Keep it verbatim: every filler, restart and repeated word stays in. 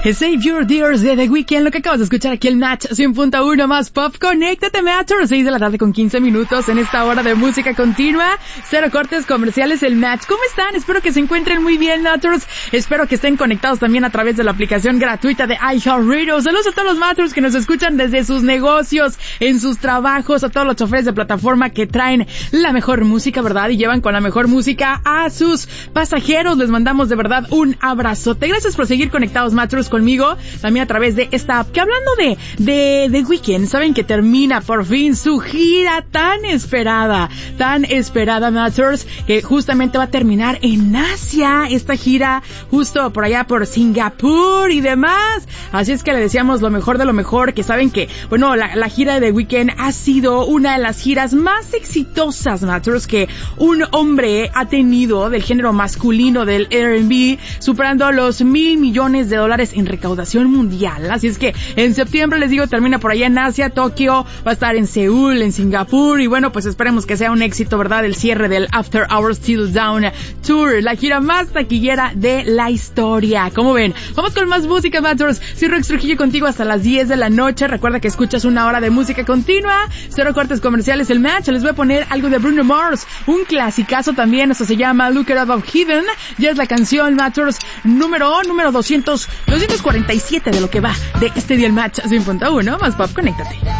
Save Your Tears de The Weeknd, lo que acabas de escuchar aquí el Match cien punto uno más Pop. Conéctate, Match, a las seis de la tarde con quince minutos en esta hora de música continua. Cero cortes comerciales, el Match. ¿Cómo están? Espero que se encuentren muy bien, Matchers. Espero que estén conectados también a través de la aplicación gratuita de iHeartRadio. Saludos a todos los Matchers que nos escuchan desde sus negocios, en sus trabajos, a todos los choferes de plataforma que traen la mejor música, ¿verdad? Y llevan con la mejor música a sus pasajeros. Les mandamos de verdad un abrazote. Gracias por seguir conectados, Matchers, conmigo, también a través de esta app. Que hablando de, de, de Weeknd, saben que termina por fin su gira tan esperada, tan esperada, Matchers, que justamente va a terminar en Asia, esta gira justo por allá por Singapur y demás. Así es que le deseamos lo mejor de lo mejor, que saben que, bueno, la, la gira de The Weeknd ha sido una de las giras más exitosas, Matchers, que un hombre ha tenido del género masculino del R and B, superando los mil millones de dólares en recaudación mundial. Así es que en septiembre, les digo, termina por allá en Asia, Tokio, va a estar en Seúl, en Singapur, y bueno, pues esperemos que sea un éxito, ¿verdad? El cierre del After Hours Till Down Tour, la gira más taquillera de la historia. ¿Cómo ven? Vamos con más música, Matchers. Soy Rex Trujillo contigo hasta las diez de la noche. Recuerda que escuchas una hora de música continua, cero cortes comerciales, el Match. Les voy a poner algo de Bruno Mars, un clasicazo también, eso se llama Look It Up of Heaven. Ya es la canción, Matchers, número, número doscientos, doscientos cuarenta y siete de lo que va de este día el Match cien punto uno más Pop. Conéctate.